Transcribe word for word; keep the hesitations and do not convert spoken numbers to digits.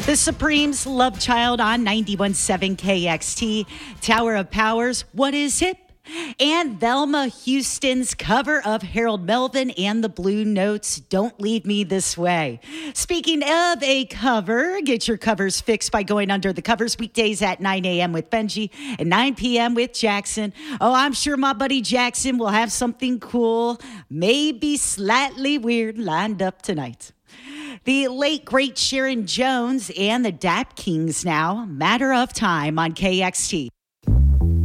The Supremes, Love Child on ninety-one point seven K X T. Tower of Powers, What Is Hip? And Velma Houston's cover of Harold Melvin and the Blue Notes, Don't Leave Me This Way. Speaking of a cover, get your covers fixed by going under the covers weekdays at nine a.m. with Benji and nine p.m. with Jackson. Oh, I'm sure my buddy Jackson will have something cool, maybe slightly weird, lined up tonight. The late, great Sharon Jones and the Dap Kings now. Matter of Time on K X T.